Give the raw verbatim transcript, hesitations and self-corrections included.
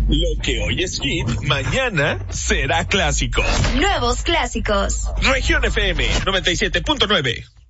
Lo que hoy es hit, mañana será clásico. Nuevos clásicos. Región F M noventa y siete punto nueve.